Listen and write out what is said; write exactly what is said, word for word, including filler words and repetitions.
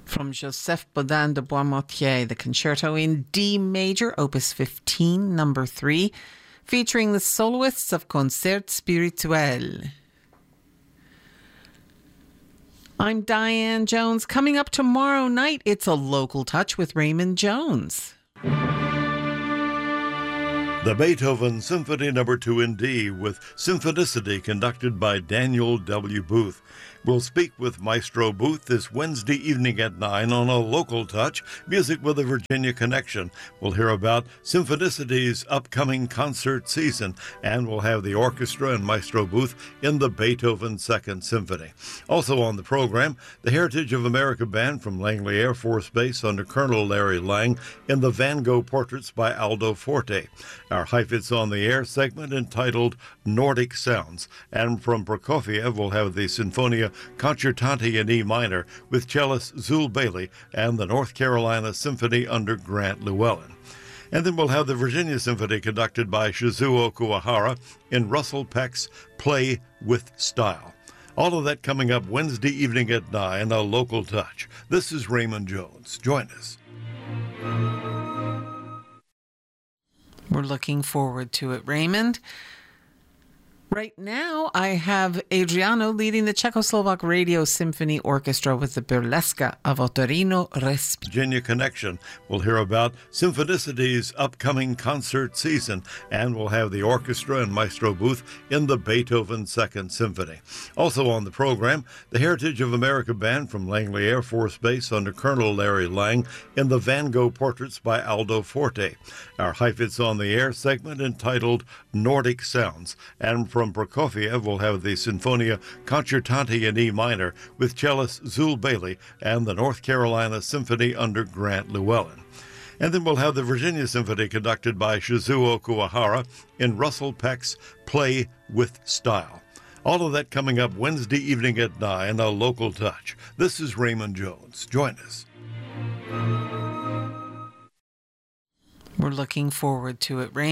From Joseph Bodin de Boismortier, the Concerto in D major, Opus fifteen, number three, featuring the soloists of Concert Spirituel. I'm Diane Jones. Coming up tomorrow night, it's a local touch with Raymond Jones. The Beethoven Symphony Number two in D with Symphonicity conducted by Daniel W. Booth. We'll speak with Maestro Booth this Wednesday evening at nine on A Local Touch, Music with a Virginia Connection. We'll hear about Symphonicity upcoming concert season, and we'll have the orchestra and Maestro Booth in the Beethoven Second Symphony. Also on the program, the Heritage of America Band from Langley Air Force Base under Colonel Larry Lang in the Van Gogh Portraits by Aldo Forte. Our Heifetz on the Air segment entitled Nordic Sounds. And from Prokofiev, we'll have the Sinfonia Concertante in E minor with cellist Zul Bailey and the North Carolina Symphony under Grant Llewellyn. And then we'll have the Virginia Symphony conducted by Shizuo Kuwahara in Russell Peck's Play with Style. All of that coming up Wednesday evening at nine, A Local Touch. This is Raymond Jones. Join us. We're looking forward to it, Raymond. Right now, I have Adriano leading the Czechoslovak Radio Symphony Orchestra with the Burlesca of Ottorino Respi. Virginia Connection. We'll hear about Symphonicity upcoming concert season, and we'll have the orchestra and Maestro Booth in the Beethoven Second Symphony. Also on the program, the Heritage of America Band from Langley Air Force Base under Colonel Larry Lang in the Van Gogh Portraits by Aldo Forte. Our Heifetz on the Air segment entitled Nordic Sounds. And from Prokofiev, we'll have the Sinfonia Concertante in E minor with cellist Zul Bailey and the North Carolina Symphony under Grant Llewellyn. And then we'll have the Virginia Symphony conducted by Shizuo Kuwahara in Russell Peck's Play with Style. All of that coming up Wednesday evening at nine, A Local Touch. This is Raymond Jones. Join us. We're looking forward to it, Raymond.